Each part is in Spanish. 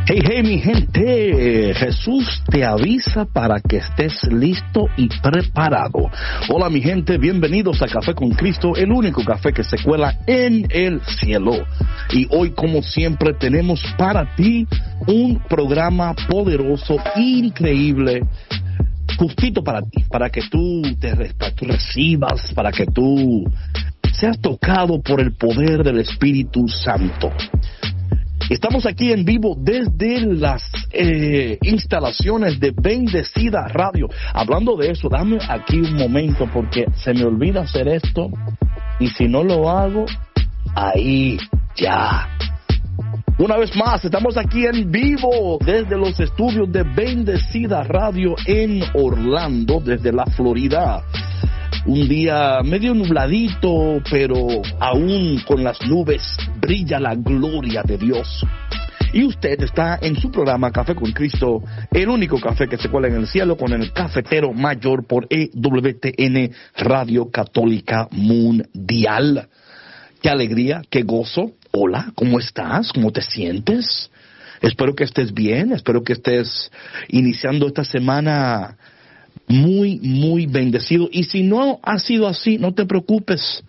Hey, hey, mi gente, Jesús te avisa para que estés listo y preparado. Hola, mi gente, bienvenidos a Café con Cristo, el único café que se cuela en el cielo. Y hoy, como siempre, tenemos para ti un programa poderoso, increíble, justito para ti, para que tú recibas, para que tú seas tocado por el poder del Espíritu Santo. Estamos aquí en vivo desde las instalaciones de Bendecida Radio. Hablando de eso, dame aquí un momento porque se me olvida hacer esto. Y si no lo hago, ahí ya. Una vez más, estamos aquí en vivo desde los estudios de Bendecida Radio en Orlando, desde la Florida. Un día medio nubladito, pero aún con las nubes brilla la gloria de Dios. Y usted está en su programa Café con Cristo, el único café que se cuela en el cielo, con el cafetero mayor por EWTN Radio Católica Mundial. Qué alegría, qué gozo. Hola, ¿cómo estás? ¿Cómo te sientes? Espero que estés bien, espero que estés iniciando esta semana muy, muy bendecido. Y si no ha sido así, no te preocupes,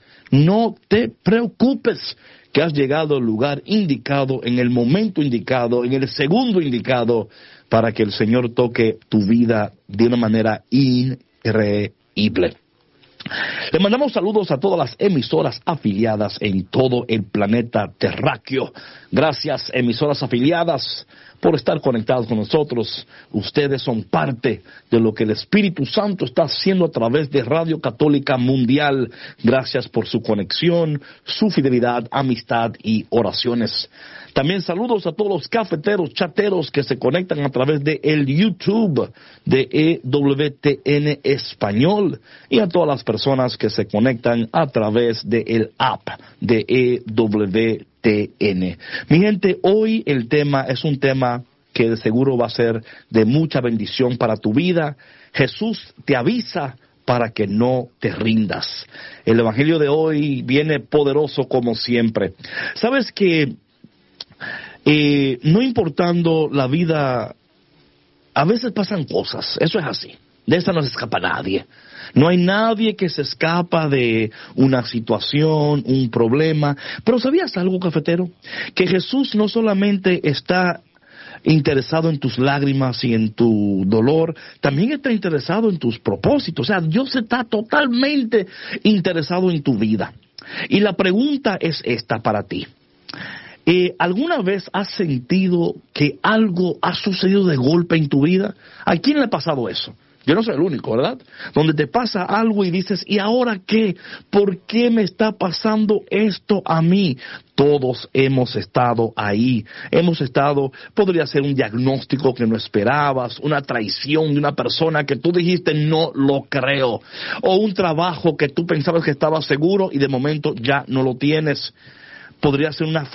que has llegado al lugar indicado, en el momento indicado, en el segundo indicado, para que el Señor toque tu vida de una manera increíble. Le mandamos saludos a todas las emisoras afiliadas en todo el planeta terráqueo. Gracias, emisoras afiliadas, por estar conectados con nosotros. Ustedes son parte de lo que el Espíritu Santo está haciendo a través de Radio Católica Mundial. Gracias por su conexión, su fidelidad, amistad y oraciones. También saludos a todos los cafeteros, chateros que se conectan a través de el YouTube de EWTN Español y a todas las personas que se conectan a través del app de EWTN. Mi gente, hoy el tema es un tema que de seguro va a ser de mucha bendición para tu vida. Jesús te avisa para que no te rindas. El evangelio de hoy viene poderoso como siempre. ¿Sabes que no importando la vida, a veces pasan cosas? Eso es así. De esa no se escapa nadie. No hay nadie que se escapa de una situación, un problema. Pero ¿sabías algo, cafetero? Que Jesús no solamente está interesado en tus lágrimas y en tu dolor, también está interesado en tus propósitos. O sea, Dios está totalmente interesado en tu vida. Y la pregunta es esta para ti. ¿Alguna vez has sentido que algo ha sucedido de golpe en tu vida? ¿A quién le ha pasado eso? Yo no soy el único, ¿verdad? Donde te pasa algo y dices, ¿y ahora qué? ¿Por qué me está pasando esto a mí? Todos hemos estado ahí. Podría ser un diagnóstico que no esperabas, una traición de una persona que tú dijiste, no lo creo. O un trabajo que tú pensabas que estabas seguro y de momento ya no lo tienes. Podría ser una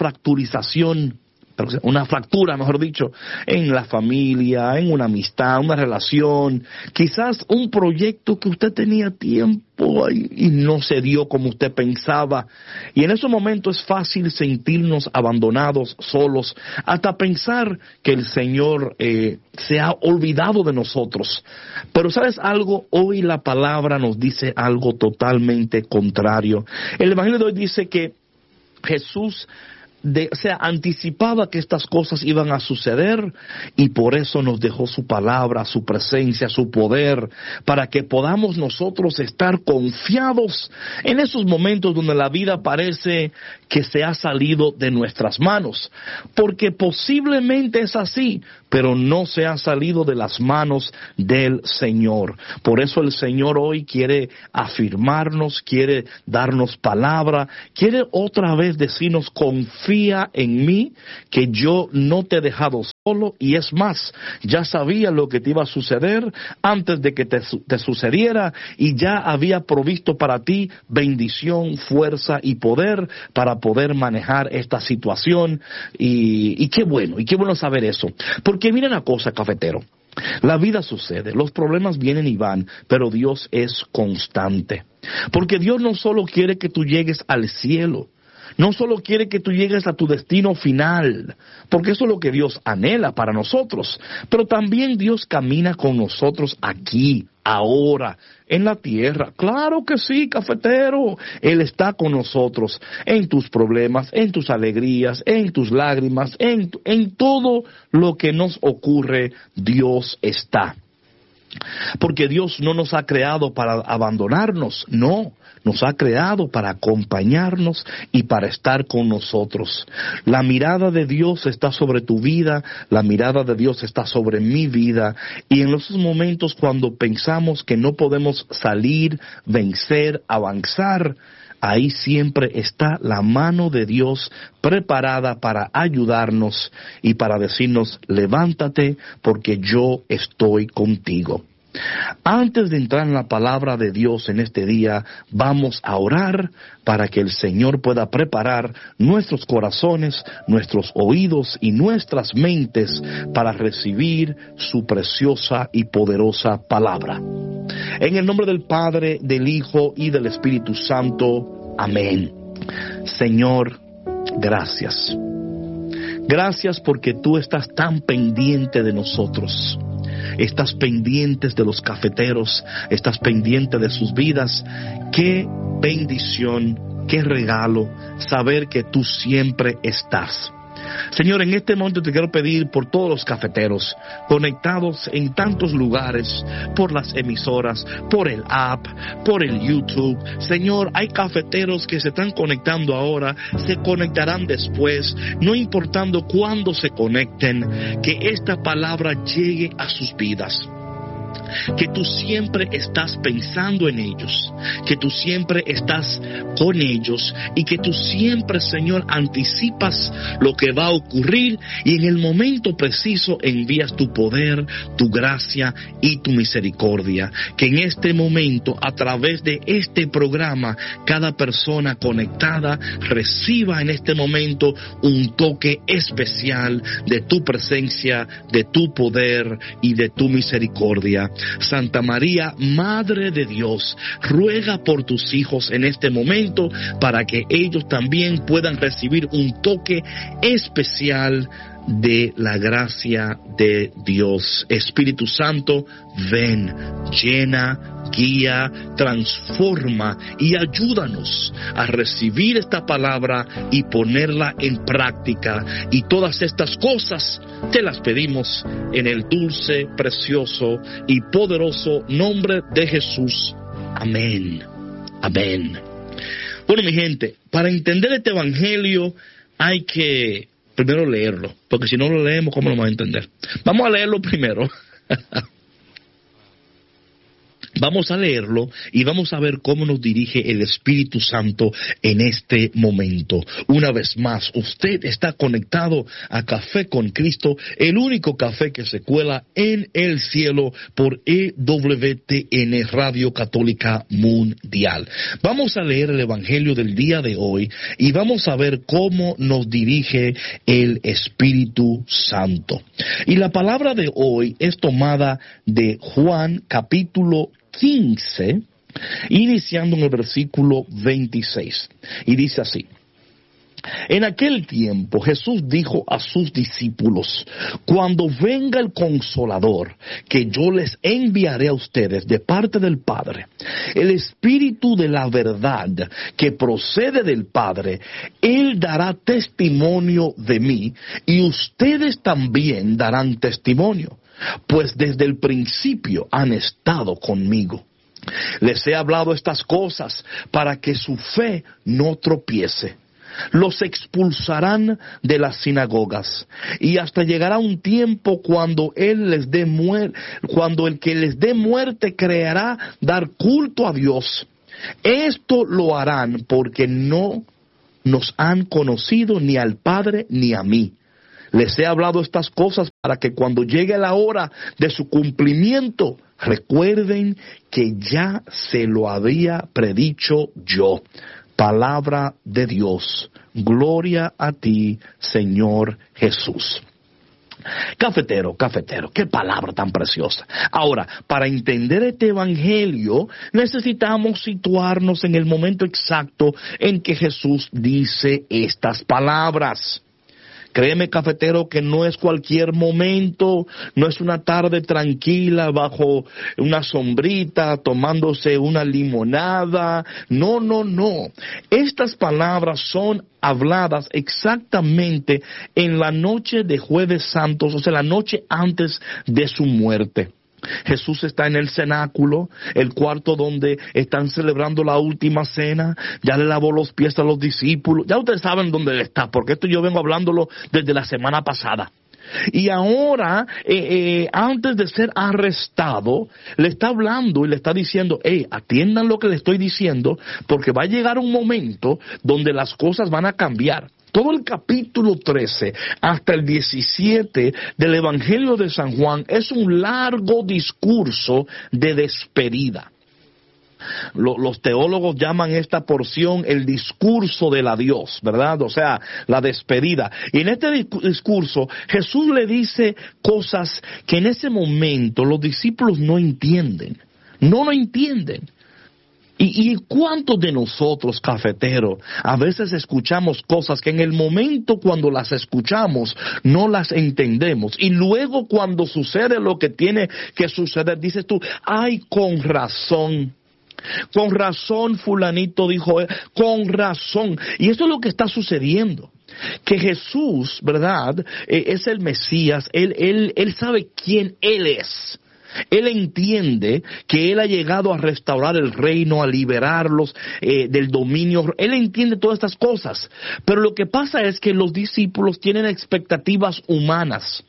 fractura, mejor dicho, en la familia, en una amistad, una relación, quizás un proyecto que usted tenía tiempo y no se dio como usted pensaba. Y en esos momentos es fácil sentirnos abandonados, solos, hasta pensar que el Señor se ha olvidado de nosotros. Pero ¿sabes algo? Hoy la palabra nos dice algo totalmente contrario. El Evangelio de hoy dice que Jesús anticipaba que estas cosas iban a suceder y por eso nos dejó su palabra, su presencia, su poder, para que podamos nosotros estar confiados en esos momentos donde la vida parece que se ha salido de nuestras manos, porque posiblemente es así, pero no se ha salido de las manos del Señor. Por eso el Señor hoy quiere afirmarnos, quiere darnos palabra, quiere otra vez decirnos, confía en mí, que yo no te he dejado solo, y es más, ya sabía lo que te iba a suceder antes de que te sucediera, y ya había provisto para ti bendición, fuerza y poder para poder manejar esta situación. Y qué bueno saber eso, porque mira una cosa, cafetero, la vida sucede, los problemas vienen y van, pero Dios es constante, porque Dios no solo quiere que tú llegues al cielo, No solo quiere que tú llegues a tu destino final, porque eso es lo que Dios anhela para nosotros, pero también Dios camina con nosotros aquí, ahora, en la tierra. Claro que sí, cafetero. Él está con nosotros en tus problemas, en tus alegrías, en tus lágrimas, en todo lo que nos ocurre. Dios está. Porque Dios no nos ha creado para abandonarnos, no, nos ha creado para acompañarnos y para estar con nosotros. La mirada de Dios está sobre tu vida, la mirada de Dios está sobre mi vida, y en esos momentos cuando pensamos que no podemos salir, vencer, avanzar, ahí siempre está la mano de Dios preparada para ayudarnos y para decirnos, levántate porque yo estoy contigo. Antes de entrar en la palabra de Dios en este día, vamos a orar para que el Señor pueda preparar nuestros corazones, nuestros oídos y nuestras mentes para recibir su preciosa y poderosa palabra. En el nombre del Padre, del Hijo y del Espíritu Santo. Amén. Señor, gracias. Gracias porque tú estás tan pendiente de nosotros. Estás pendientes de los cafeteros, estás pendiente de sus vidas. Qué bendición, qué regalo saber que tú siempre estás. Señor, en este momento te quiero pedir por todos los cafeteros conectados en tantos lugares, por las emisoras, por el app, por el YouTube. Señor, hay cafeteros que se están conectando ahora, se conectarán después, no importando cuándo se conecten, que esta palabra llegue a sus vidas. Que tú siempre estás pensando en ellos, que tú siempre estás con ellos y que tú siempre, Señor, anticipas lo que va a ocurrir y en el momento preciso envías tu poder, tu gracia y tu misericordia. Que en este momento, a través de este programa, cada persona conectada reciba en este momento un toque especial de tu presencia, de tu poder y de tu misericordia. Santa María, Madre de Dios, ruega por tus hijos en este momento para que ellos también puedan recibir un toque especial de la gracia de Dios. Espíritu Santo, ven, llena, guía, transforma y ayúdanos a recibir esta palabra y ponerla en práctica. Y todas estas cosas te las pedimos en el dulce, precioso y poderoso nombre de Jesús. Amén. Amén. Bueno, mi gente, para entender este evangelio hay que primero leerlo, porque si no lo leemos, ¿cómo lo vamos a entender? Vamos a leerlo primero. Vamos a leerlo y vamos a ver cómo nos dirige el Espíritu Santo en este momento. Una vez más, usted está conectado a Café con Cristo, el único café que se cuela en el cielo por EWTN, Radio Católica Mundial. Vamos a leer el Evangelio del día de hoy y vamos a ver cómo nos dirige el Espíritu Santo. Y la palabra de hoy es tomada de Juan capítulo 15, iniciando en el versículo 26, y dice así: en aquel tiempo Jesús dijo a sus discípulos: cuando venga el Consolador, que yo les enviaré a ustedes de parte del Padre, el Espíritu de la verdad que procede del Padre, Él dará testimonio de mí, y ustedes también darán testimonio, pues desde el principio han estado conmigo. Les he hablado estas cosas para que su fe no tropiece. Los expulsarán de las sinagogas, y hasta llegará un tiempo cuando cuando el que les dé muerte creerá dar culto a Dios. Esto lo harán porque no nos han conocido ni al Padre ni a mí. Les he hablado estas cosas para que cuando llegue la hora de su cumplimiento, recuerden que ya se lo había predicho yo. Palabra de Dios. Gloria a ti, Señor Jesús. Cafetero, qué palabra tan preciosa. Ahora, para entender este evangelio, necesitamos situarnos en el momento exacto en que Jesús dice estas palabras. Créeme, cafetero, que no es cualquier momento, no es una tarde tranquila bajo una sombrita, tomándose una limonada. No. Estas palabras son habladas exactamente en la noche de Jueves Santos, o sea, la noche antes de su muerte. Jesús está en el cenáculo, el cuarto donde están celebrando la última cena. Ya le lavó los pies a los discípulos. Ya ustedes saben dónde él está, porque esto yo vengo hablándolo desde la semana pasada. Y ahora, antes de ser arrestado, le está hablando y le está diciendo, atiendan lo que le estoy diciendo, porque va a llegar un momento donde las cosas van a cambiar. Todo el capítulo 13 hasta el 17 del Evangelio de San Juan es un largo discurso de despedida. Los teólogos llaman esta porción el discurso del adiós, ¿verdad? O sea, la despedida. Y en este discurso Jesús le dice cosas que en ese momento los discípulos no entienden. No lo entienden. ¿Y cuántos de nosotros, cafeteros, a veces escuchamos cosas que en el momento cuando las escuchamos no las entendemos? Y luego cuando sucede lo que tiene que suceder, dices tú, ¡ay, con razón! Con razón fulanito dijo, con razón. Y eso es lo que está sucediendo. Que Jesús, ¿verdad? Es el Mesías, él sabe quién Él es. Él entiende que Él ha llegado a restaurar el reino, a liberarlos del dominio. Él entiende todas estas cosas. Pero lo que pasa es que los discípulos tienen expectativas humanas.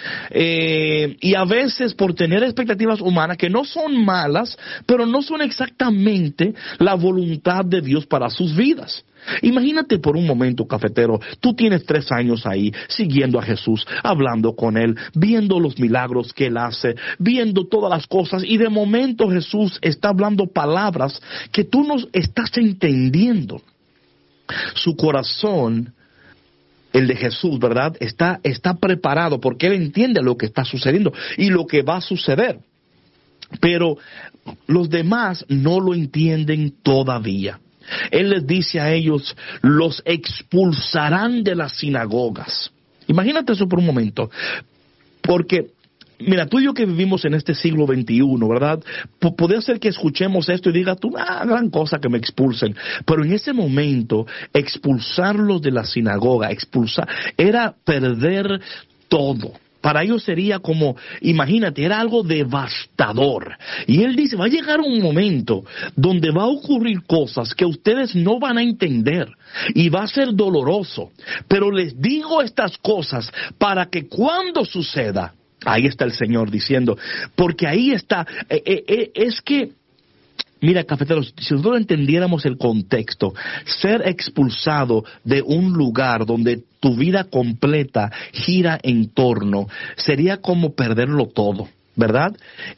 Y a veces por tener expectativas humanas que no son malas, pero no son exactamente la voluntad de Dios para sus vidas. Imagínate por un momento, cafetero, tú tienes 3 años ahí siguiendo a Jesús, hablando con Él, viendo los milagros que Él hace, viendo todas las cosas, y de momento Jesús está hablando palabras que tú no estás entendiendo. Su corazón, el de Jesús, ¿verdad? Está preparado porque Él entiende lo que está sucediendo y lo que va a suceder. Pero los demás no lo entienden todavía. Él les dice a ellos, los expulsarán de las sinagogas. Imagínate eso por un momento. Porque, mira, tú y yo que vivimos en este siglo XXI, ¿verdad? Puede ser que escuchemos esto y digas tú, gran cosa que me expulsen. Pero en ese momento, expulsarlos de la sinagoga, era perder todo. Para ellos sería como, imagínate, era algo devastador. Y Él dice, va a llegar un momento donde va a ocurrir cosas que ustedes no van a entender. Y va a ser doloroso. Pero les digo estas cosas para que cuando suceda, ahí está el Señor diciendo, porque ahí está, es que, mira, cafeteros, si nosotros entendiéramos el contexto, ser expulsado de un lugar donde tu vida completa gira en torno, sería como perderlo todo, ¿verdad?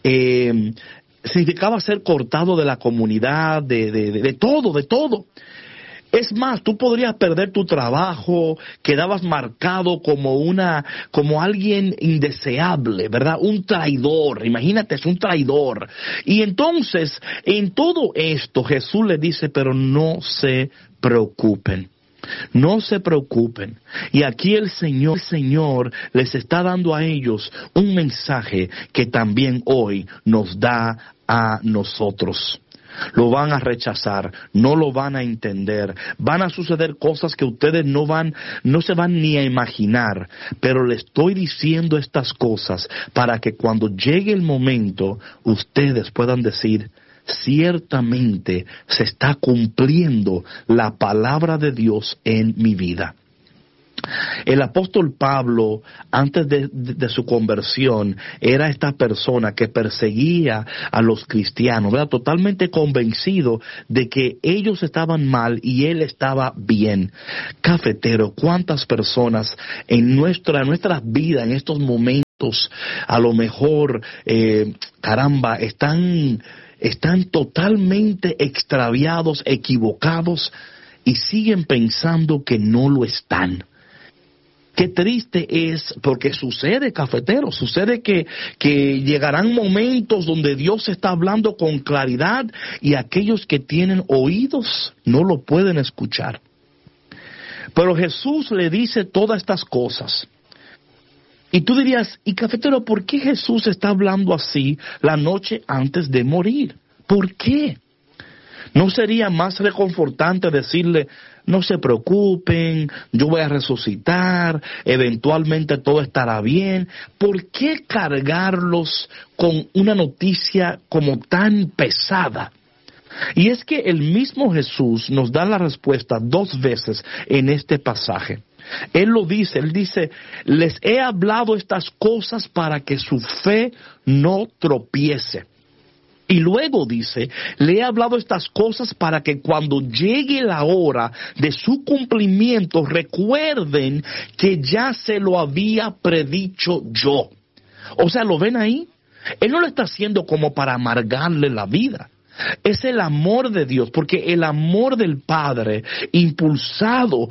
Significaba ser cortado de la comunidad, de todo. Es más, tú podrías perder tu trabajo, quedabas marcado como alguien indeseable, ¿verdad? Un traidor, imagínate, es un traidor. Y entonces, en todo esto, Jesús le dice, pero no se preocupen. No se preocupen. Y aquí el Señor les está dando a ellos un mensaje que también hoy nos da a nosotros. Lo van a rechazar, no lo van a entender, van a suceder cosas que ustedes no se van ni a imaginar, pero les estoy diciendo estas cosas para que cuando llegue el momento, ustedes puedan decir, ciertamente se está cumpliendo la palabra de Dios en mi vida. El apóstol Pablo, antes de su conversión, era esta persona que perseguía a los cristianos, ¿verdad? Totalmente convencido de que ellos estaban mal y él estaba bien. Cafetero, ¿cuántas personas en nuestras vidas, en estos momentos, a lo mejor, están totalmente extraviados, equivocados y siguen pensando que no lo están? Qué triste es, porque sucede, cafetero, sucede que llegarán momentos donde Dios está hablando con claridad y aquellos que tienen oídos no lo pueden escuchar. Pero Jesús le dice todas estas cosas. Y tú dirías, y cafetero, ¿por qué Jesús está hablando así la noche antes de morir? ¿Por qué? ¿No sería más reconfortante decirle, no se preocupen, yo voy a resucitar, eventualmente todo estará bien? ¿Por qué cargarlos con una noticia como tan pesada? Y es que el mismo Jesús nos da la respuesta 2 veces en este pasaje. Él dice, les he hablado estas cosas para que su fe no tropiece. Y luego dice, le he hablado estas cosas para que cuando llegue la hora de su cumplimiento recuerden que ya se lo había predicho yo. O sea, ¿lo ven ahí? Él no lo está haciendo como para amargarle la vida. Es el amor de Dios, porque el amor del Padre, impulsado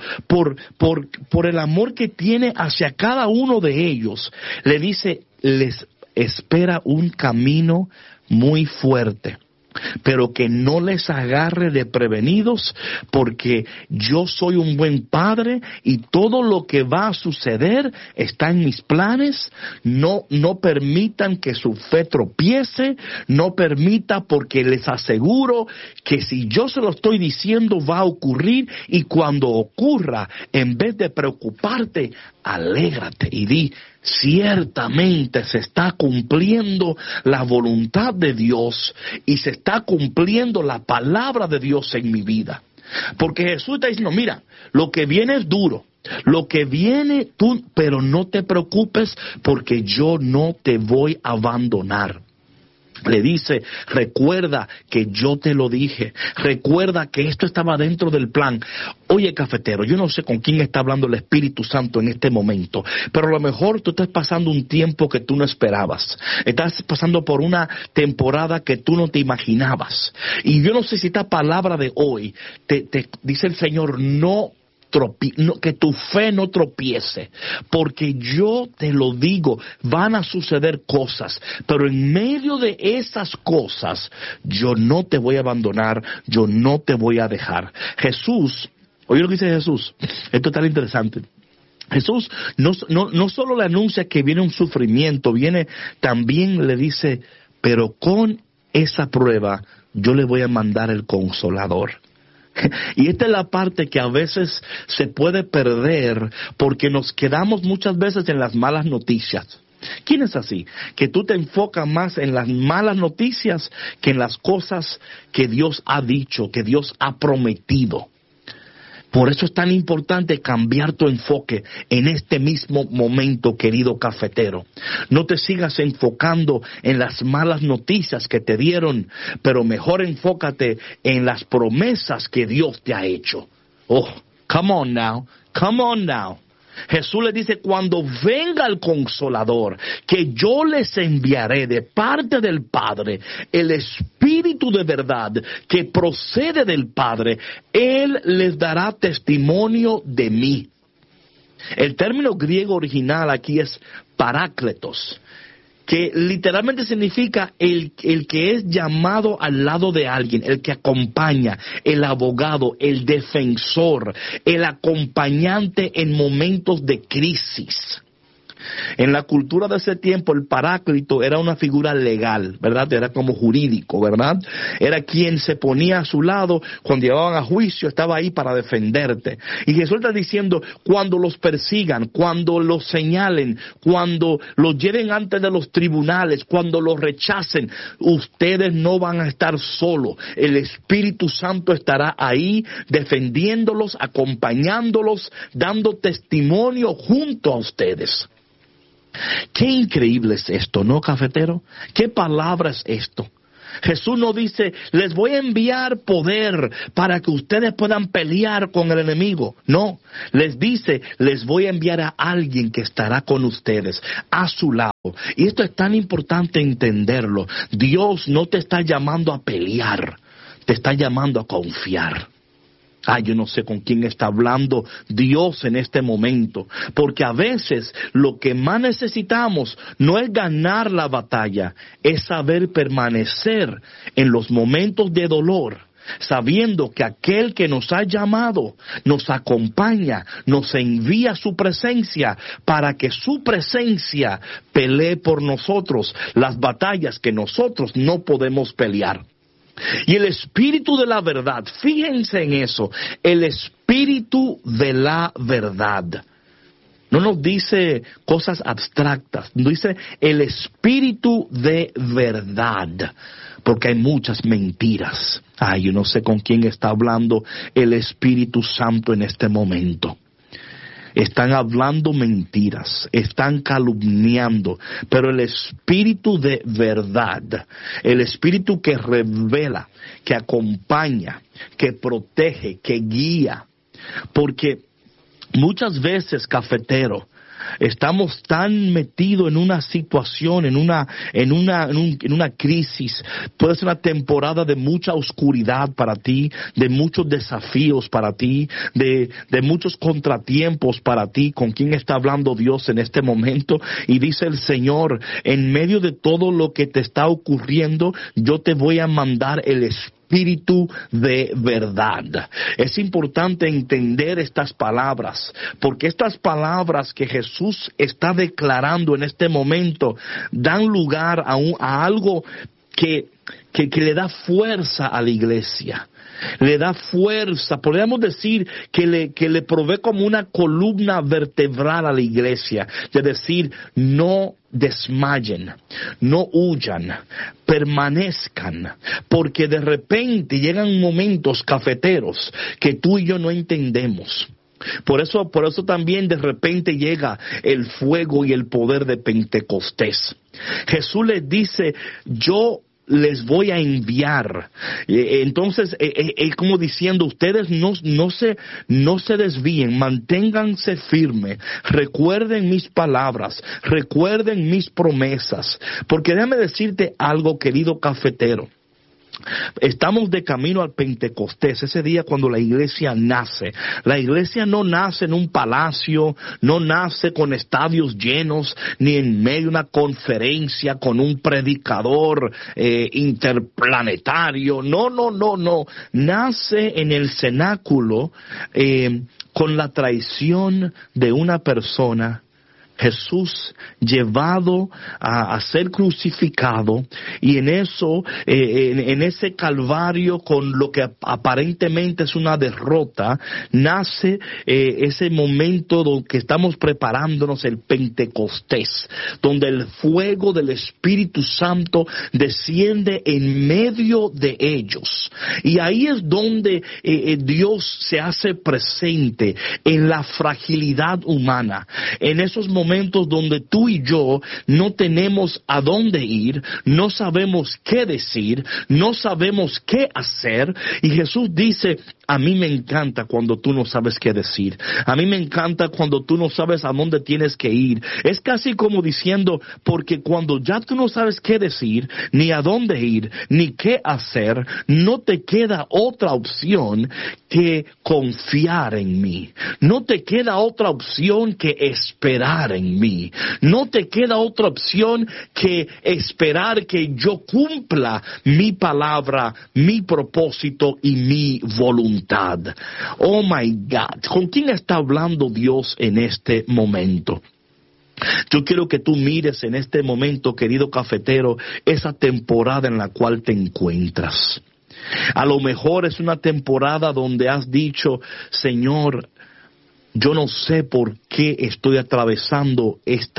por el amor que tiene hacia cada uno de ellos, le dice, les espera un camino muy fuerte, pero que no les agarre desprevenidos, porque yo soy un buen padre y todo lo que va a suceder está en mis planes. No permitan que su fe tropiece, no permita, porque les aseguro que si yo se lo estoy diciendo va a ocurrir, y cuando ocurra, en vez de preocuparte, alégrate y di, ciertamente se está cumpliendo la voluntad de Dios y se está cumpliendo la palabra de Dios en mi vida. Porque Jesús está diciendo, mira, lo que viene es duro, lo que viene tú, pero no te preocupes porque yo no te voy a abandonar. Le dice, recuerda que yo te lo dije, recuerda que esto estaba dentro del plan. Oye, cafetero, yo no sé con quién está hablando el Espíritu Santo en este momento, pero a lo mejor tú estás pasando un tiempo que tú no esperabas, estás pasando por una temporada que tú no te imaginabas, y yo no sé si esta palabra de hoy te dice el Señor, que tu fe no tropiece, porque yo te lo digo, van a suceder cosas, pero en medio de esas cosas, yo no te voy a abandonar, yo no te voy a dejar. Jesús, oye lo que dice Jesús, esto es tan interesante. Jesús no solo le anuncia que viene un sufrimiento, también le dice, pero con esa prueba, yo le voy a mandar el Consolador. Y esta es la parte que a veces se puede perder porque nos quedamos muchas veces en las malas noticias. ¿Quién es así? Que tú te enfocas más en las malas noticias que en las cosas que Dios ha dicho, que Dios ha prometido. Por eso es tan importante cambiar tu enfoque en este mismo momento, querido cafetero. No te sigas enfocando en las malas noticias que te dieron, pero mejor enfócate en las promesas que Dios te ha hecho. Oh, come on now. Jesús le dice, cuando venga el Consolador, que yo les enviaré de parte del Padre, el Espíritu de verdad que procede del Padre, Él les dará testimonio de mí. El término griego original aquí es parácletos, que literalmente significa el que es llamado al lado de alguien, el que acompaña, el abogado, el defensor, el acompañante en momentos de crisis. En la cultura de ese tiempo, el paráclito era una figura legal, ¿verdad? Era como jurídico, ¿verdad? Era quien se ponía a su lado cuando llevaban a juicio, estaba ahí para defenderte. Y Jesús está diciendo, cuando los persigan, cuando los señalen, cuando los lleven ante de los tribunales, cuando los rechacen, ustedes no van a estar solos. El Espíritu Santo estará ahí defendiéndolos, acompañándolos, dando testimonio junto a ustedes. Qué increíble es esto, ¿no, cafetero? ¿Qué palabra es esto? Jesús no dice, les voy a enviar poder para que ustedes puedan pelear con el enemigo. No, les dice, les voy a enviar a alguien que estará con ustedes, a su lado. Y esto es tan importante entenderlo. Dios no te está llamando a pelear, te está llamando a confiar. Yo no sé con quién está hablando Dios en este momento, porque a veces lo que más necesitamos no es ganar la batalla, es saber permanecer en los momentos de dolor, sabiendo que aquel que nos ha llamado nos acompaña, nos envía su presencia para que su presencia pelee por nosotros las batallas que nosotros no podemos pelear. Y el Espíritu de la verdad, fíjense en eso, el Espíritu de la verdad. No nos dice cosas abstractas, nos dice el Espíritu de verdad, porque hay muchas mentiras. Yo no sé con quién está hablando el Espíritu Santo en este momento. Están hablando mentiras, están calumniando, pero el Espíritu de verdad, el Espíritu que revela, que acompaña, que protege, que guía, porque muchas veces, cafetero, estamos tan metidos en una situación, en una crisis. Puede ser una temporada de mucha oscuridad para ti, de muchos desafíos para ti, de muchos contratiempos para ti. ¿Con quién está hablando Dios en este momento? Y dice el Señor, en medio de todo lo que te está ocurriendo, yo te voy a mandar el Espíritu de verdad. Es importante entender estas palabras, porque estas palabras que Jesús está declarando en este momento dan lugar a algo que le da fuerza a la iglesia. Le da fuerza, podríamos decir que le provee como una columna vertebral a la iglesia, de decir, no desmayen, no huyan, permanezcan, porque de repente llegan momentos, cafeteros, que tú y yo no entendemos. Por eso también de repente llega el fuego y el poder de Pentecostés. Jesús les dice, yo les voy a enviar. Entonces, como diciendo, ustedes no se desvíen, manténganse firmes, recuerden mis palabras, recuerden mis promesas, porque déjame decirte algo, querido cafetero. Estamos de camino al Pentecostés, ese día cuando la iglesia nace. La iglesia no nace en un palacio, no nace con estadios llenos, ni en medio de una conferencia con un predicador interplanetario. No. Nace en el cenáculo con la traición de una persona. Jesús llevado a ser crucificado, y en eso, en ese calvario, con lo que aparentemente es una derrota, nace ese momento que estamos preparándonos, el Pentecostés, donde el fuego del Espíritu Santo desciende en medio de ellos, y ahí es donde Dios se hace presente en la fragilidad humana, en esos momentos donde tú y yo no tenemos a dónde ir, no sabemos qué decir, no sabemos qué hacer, y Jesús dice, a mí me encanta cuando tú no sabes qué decir, a mí me encanta cuando tú no sabes a dónde tienes que ir. Es casi como diciendo, porque cuando ya tú no sabes qué decir, ni a dónde ir, ni qué hacer, no te queda otra opción que confiar en mí, no te queda otra opción que esperar en mí, no te queda otra opción que esperar que yo cumpla mi palabra, mi propósito y mi voluntad. Oh my God, ¿con quién está hablando Dios en este momento? Yo quiero que tú mires en este momento, querido cafetero, esa temporada en la cual te encuentras. A lo mejor es una temporada donde has dicho, Señor, yo no sé por qué estoy atravesando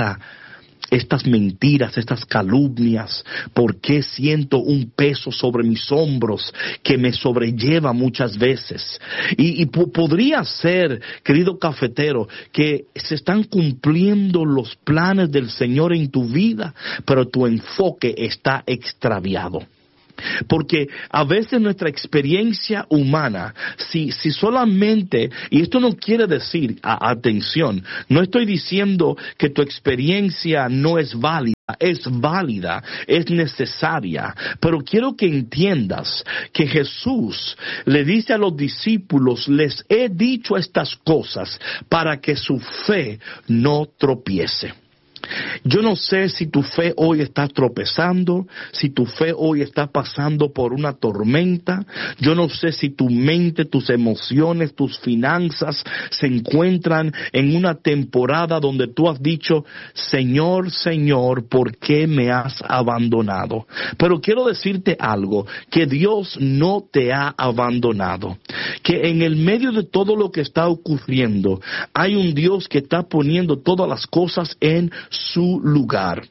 estas mentiras, estas calumnias, por qué siento un peso sobre mis hombros que me sobrelleva muchas veces. Y podría ser, querido cafetero, que se están cumpliendo los planes del Señor en tu vida, pero tu enfoque está extraviado. Porque a veces nuestra experiencia humana, si solamente, y esto no quiere decir, atención, no estoy diciendo que tu experiencia no es válida, es necesaria, pero quiero que entiendas que Jesús le dice a los discípulos, les he dicho estas cosas para que su fe no tropiece. Yo no sé si tu fe hoy está tropezando, si tu fe hoy está pasando por una tormenta. Yo no sé si tu mente, tus emociones, tus finanzas se encuentran en una temporada donde tú has dicho, Señor, Señor, ¿por qué me has abandonado? Pero quiero decirte algo, que Dios no te ha abandonado. Que en el medio de todo lo que está ocurriendo, hay un Dios que está poniendo todas las cosas en su lugar.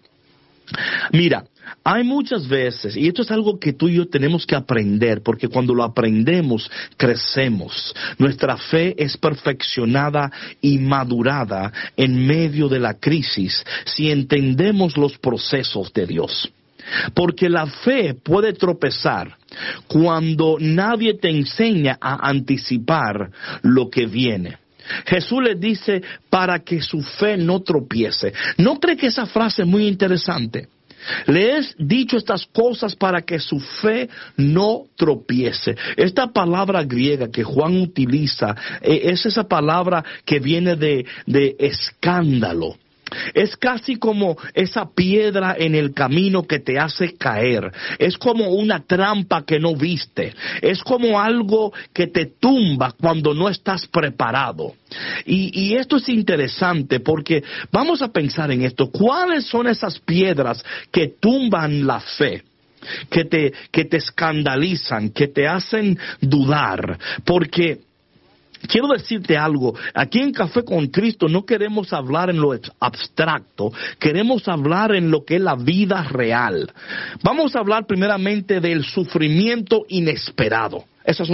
Mira, hay muchas veces, y esto es algo que tú y yo tenemos que aprender, porque cuando lo aprendemos, crecemos. Nuestra fe es perfeccionada y madurada en medio de la crisis, si entendemos los procesos de Dios. Porque la fe puede tropezar cuando nadie te enseña a anticipar lo que viene. Jesús les dice para que su fe no tropiece. ¿No cree que esa frase es muy interesante? Le he dicho estas cosas para que su fe no tropiece. Esta palabra griega que Juan utiliza es esa palabra que viene de escándalo. Es casi como esa piedra en el camino que te hace caer. Es como una trampa que no viste. Es como algo que te tumba cuando no estás preparado. Y esto es interesante porque vamos a pensar en esto. ¿Cuáles son esas piedras que tumban la fe? Que te escandalizan, que te hacen dudar. Porque quiero decirte algo, aquí en Café con Cristo no queremos hablar en lo abstracto, queremos hablar en lo que es la vida real. Vamos a hablar primeramente del sufrimiento inesperado. Esa es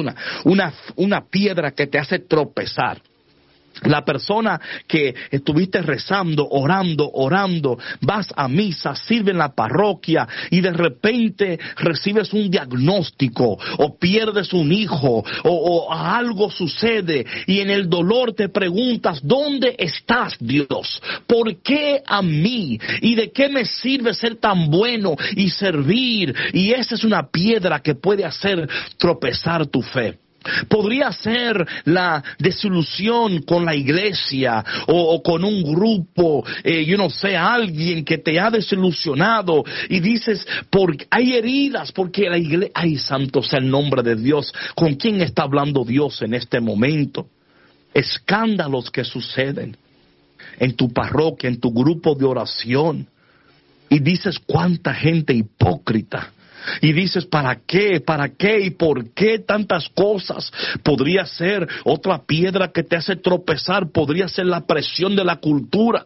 una piedra que te hace tropezar. La persona que estuviste rezando, orando, vas a misa, sirve en la parroquia y de repente recibes un diagnóstico o pierdes un hijo o algo sucede y en el dolor te preguntas, ¿dónde estás, Dios? ¿Por qué a mí? ¿Y de qué me sirve ser tan bueno y servir? Y esa es una piedra que puede hacer tropezar tu fe. Podría ser la desilusión con la iglesia o con un grupo, yo no sé, alguien que te ha desilusionado y dices, hay heridas porque la iglesia, ay, santo sea el nombre de Dios. ¿Con quién está hablando Dios en este momento? Escándalos que suceden en tu parroquia, en tu grupo de oración y dices, cuánta gente hipócrita. Y dices, ¿para qué? ¿Y por qué tantas cosas? Podría ser otra piedra que te hace tropezar, podría ser la presión de la cultura.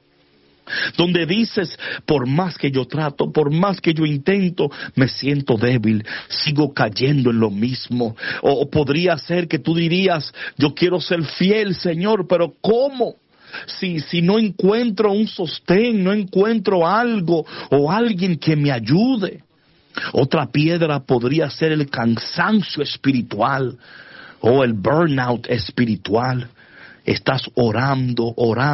Donde dices, por más que yo trato, por más que yo intento, me siento débil, sigo cayendo en lo mismo. O podría ser que tú dirías, yo quiero ser fiel, Señor, pero ¿cómo? Si no encuentro un sostén, no encuentro algo o alguien que me ayude. Otra piedra podría ser el cansancio espiritual o el burnout espiritual. Estás orando,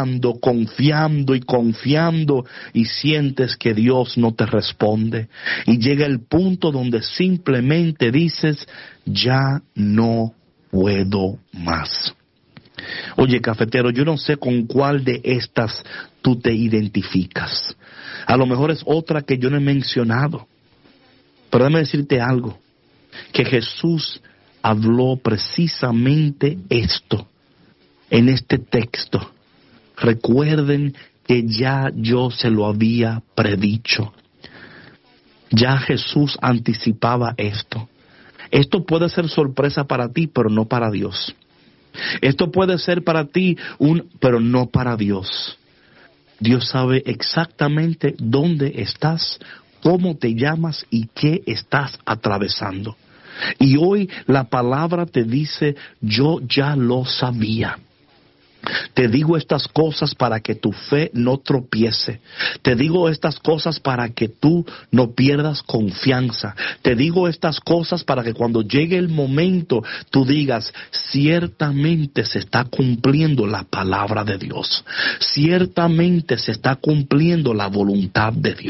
confiando y sientes que Dios no te responde. Y llega el punto donde simplemente dices, ya no puedo más. Oye, cafetero, yo no sé con cuál de estas tú te identificas. A lo mejor es otra que yo no he mencionado. Pero déjame decirte algo, que Jesús habló precisamente esto en este texto. Recuerden que ya yo se lo había predicho. Ya Jesús anticipaba esto. Esto puede ser sorpresa para ti, pero no para Dios. Esto puede ser para ti, pero no para Dios. Dios sabe exactamente dónde estás, cómo te llamas y qué estás atravesando. Y hoy la palabra te dice, yo ya lo sabía. Te digo estas cosas para que tu fe no tropiece. Te digo estas cosas para que tú no pierdas confianza. Te digo estas cosas para que cuando llegue el momento tú digas, ciertamente se está cumpliendo la palabra de Dios. Ciertamente se está cumpliendo la voluntad de Dios.